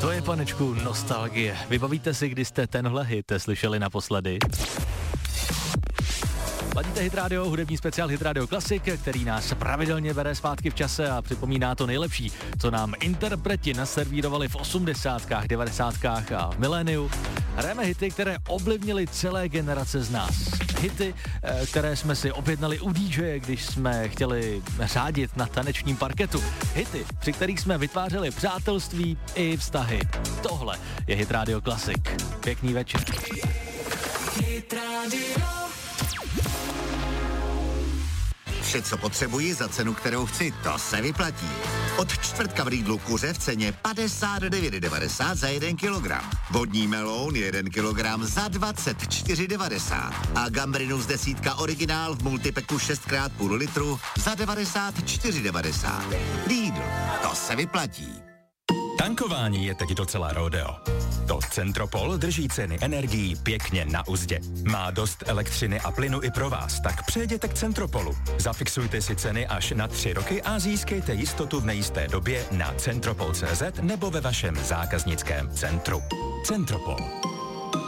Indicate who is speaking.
Speaker 1: To je, panečku, nostalgie. Vybavíte si, kdy jste tenhle hit slyšeli naposledy? Ladíte Hit Radio, hudební speciál Hit Radio Classic, který nás pravidelně bere zpátky v čase a připomíná to nejlepší, co nám interpreti naservírovali v 80., 90. a v miléniu. Hrajeme hity, které ovlivnily celé generace z nás. Hity, které jsme si objednali u DJ, když jsme chtěli řádit na tanečním parketu. Hity, při kterých jsme vytvářeli přátelství i vztahy. Tohle je Hit Radio Classic. Pěkný večer.
Speaker 2: Hit Radio.
Speaker 3: Vše, co potřebuji za cenu, kterou chci, to se vyplatí. Od čtvrtka v Lidlu kuře v ceně 59,90 za 1 kilogram. Vodní meloun 1 kilogram za 24,90. A gambrinus desítka originál v multipeku 6x půl litru za 94,90. Lidl, to se vyplatí.
Speaker 4: Tankování je teď docela rodeo. To Centropol drží ceny energií pěkně na uzdě. Má dost elektřiny a plynu i pro vás, tak přejděte k Centropolu. Zafixujte si ceny až na 3 roky a získejte jistotu v nejisté době na centropol.cz nebo ve vašem zákaznickém centru. Centropol.